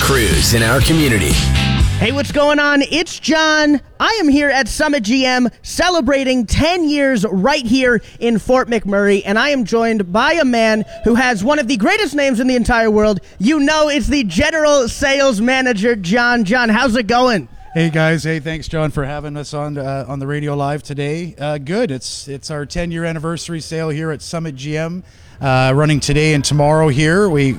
Cruise in our community. Hey, what's going on? It's John. I am here at Summit GM celebrating 10 years right here in Fort McMurray, and I am joined by a man who has one of the greatest names in the entire world. You know, it's the General Sales Manager, John. John, how's it going? Hey guys, hey, thanks John for having us on the radio live today. Good, it's our 10-year anniversary sale here at Summit GM. Running today and tomorrow here. We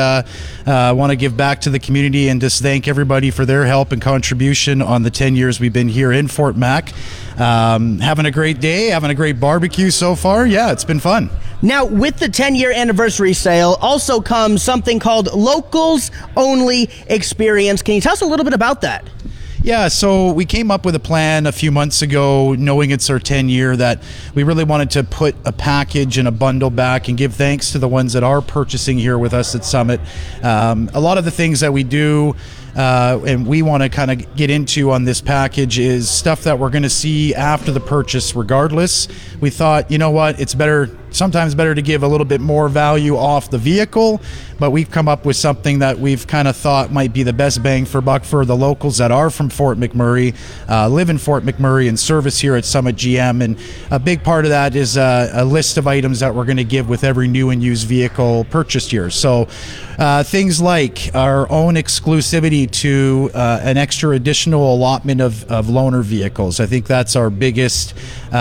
want to give back to the community and just thank everybody for their help and contribution on the 10 years we've been here in Fort Mac. Having a great day, having a great barbecue so far. Yeah, it's been fun. Now, with the 10-year anniversary sale also comes something called Locals Only Experience. Can you tell us a little bit about that? Yeah, so we came up with a plan a few months ago, knowing it's our 10-year, that we really wanted to put a package and a bundle back and give thanks to the ones that are purchasing here with us at Summit. A lot of the things that we do and we want to kind of get into on this package is stuff that we're going to see after the purchase regardless. We thought, you know what, it's sometimes better to give a little bit more value off the vehicle, but we've come up with something that we've kind of thought might be the best bang for buck for the locals that are from Fort McMurray, live in Fort McMurray and service here at Summit GM. And a big part of that is a list of items that we're going to give with every new and used vehicle purchased here. So things like our own exclusivity to an extra additional allotment of loaner vehicles. I think that's our biggest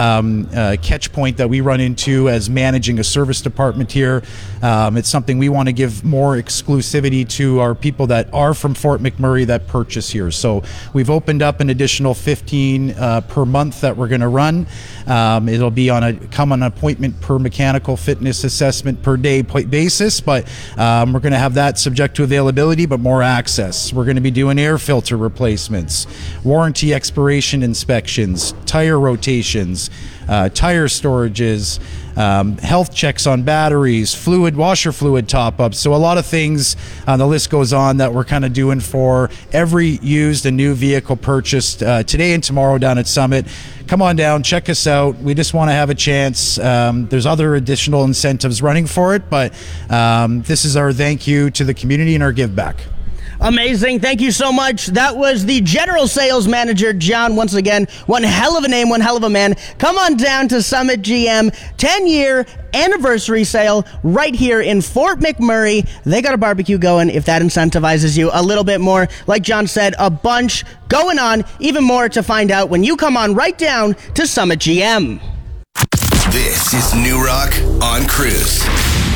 catch point that we run into as managing a service department here. It's something we want to give more exclusivity to our people that are from Fort McMurray that purchase here. So we've opened up an additional 15 per month that we're going to run. It'll be come on an appointment per mechanical fitness assessment per day basis, but we're going to have that subject to availability, but more access. We're going to be doing air filter replacements, warranty expiration inspections, tire rotations, tire storages, health checks on batteries, washer fluid top-ups. So a lot of things, the list goes on, that we're kind of doing for every used and new vehicle purchased today and tomorrow down at Summit. Come on down, check us out. We just want to have a chance. There's other additional incentives running for it, but this is our thank you to the community and our give back. Amazing. Thank you so much. That was the General Sales Manager, John. Once again, one hell of a name, one hell of a man. Come on down to Summit GM, 10-year anniversary sale right here in Fort McMurray. They got a barbecue going if that incentivizes you a little bit more. Like John said, a bunch going on, even more to find out when you come on right down to Summit GM. This is New Rock on Cruise.